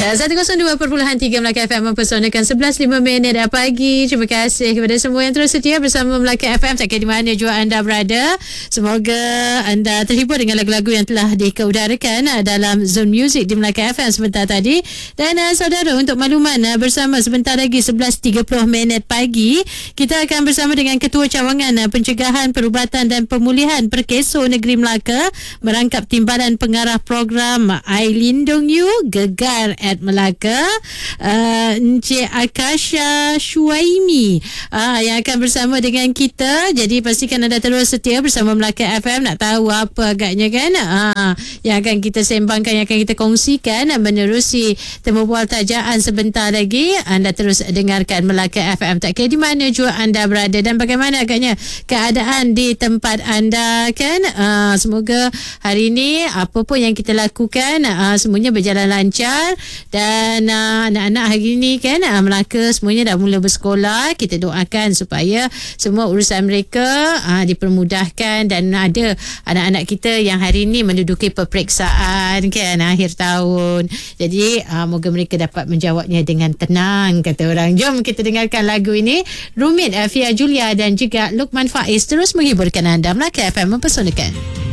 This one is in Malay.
Ya, 102.3 Melaka FM mempersonakan 11.05 pagi. Terima kasih kepada semua yang terus setia bersama Melaka FM. Tak kira di mana jua anda berada. Semoga anda terhibur dengan lagu-lagu yang telah dikeudarakan dalam Zone Music di Melaka FM sebentar tadi. Dan saudara, untuk makluman, bersama sebentar lagi 11.30 pagi, kita akan bersama dengan Ketua Cawangan Pencegahan, Perubatan dan Pemulihan Perkeso Negeri Melaka merangkap timbalan pengarah program I Lindung You Gegar at Melaka, Encik Akasha Shuaimi yang akan bersama dengan kita. Jadi pastikan anda terus setia bersama Melaka FM. Nak tahu apa agaknya kan yang akan kita sembangkan, yang akan kita kongsikan menerusi temu bual tajaan sebentar lagi. Anda terus dengarkan Melaka FM, tak kira di mana jua anda berada dan bagaimana agaknya keadaan di tempat anda kan. Semoga hari ini apa pun yang kita lakukan semuanya berjalan lancar. Dan anak-anak hari ini kan Melaka semuanya dah mula bersekolah. Kita doakan supaya semua urusan mereka dipermudahkan. Dan ada anak-anak kita yang hari ini menduduki peperiksaan kan akhir tahun. Jadi moga mereka dapat menjawabnya dengan tenang, kata orang. Jom kita dengarkan lagu ini. Rumit, Fia Julia dan juga Luqman Faiz terus menghiburkan anda. Melaka FM mempersonakan.